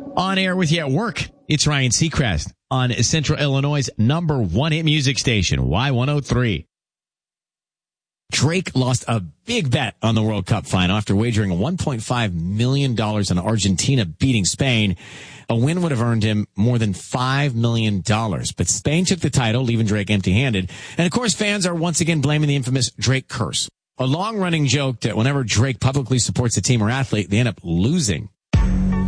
On air with you at work, it's Ryan Seacrest on Central Illinois' #1 hit music station, Y103. Drake lost a big bet on the World Cup final after wagering $1.5 million on Argentina beating Spain. A win would have earned him more than $5 million. But Spain took the title, leaving Drake empty-handed. And of course, fans are once again blaming the infamous Drake curse. A long-running joke that whenever Drake publicly supports a team or athlete, they end up losing.